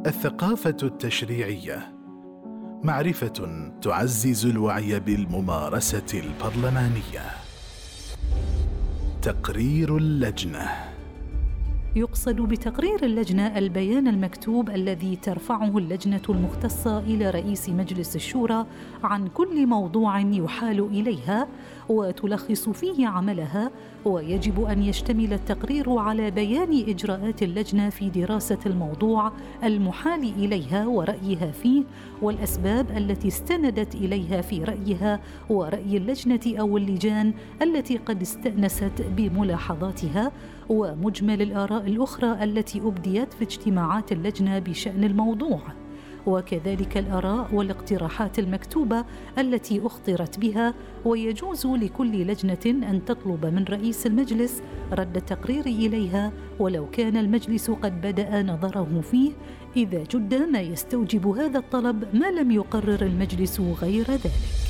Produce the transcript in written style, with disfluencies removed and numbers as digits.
الثقافة التشريعية، معرفة تعزز الوعي بالممارسة البرلمانية. تقرير اللجنة. يقصد بتقرير اللجنة البيان المكتوب الذي ترفعه اللجنة المختصة إلى رئيس مجلس الشورى عن كل موضوع يحال إليها وتلخص فيه عملها، ويجب أن يشتمل التقرير على بيان إجراءات اللجنة في دراسة الموضوع المحال إليها ورأيها فيه، والأسباب التي استندت إليها في رأيها ورأي اللجنة أو اللجان التي قد استأنست بملاحظاتها، ومجمل الآراء الأخرى التي أبديت في اجتماعات اللجنة بشأن الموضوع، وكذلك الآراء والاقتراحات المكتوبة التي أخطرت بها. ويجوز لكل لجنة أن تطلب من رئيس المجلس رد التقرير إليها ولو كان المجلس قد بدأ نظره فيه، إذا جد ما يستوجب هذا الطلب ما لم يقرر المجلس غير ذلك.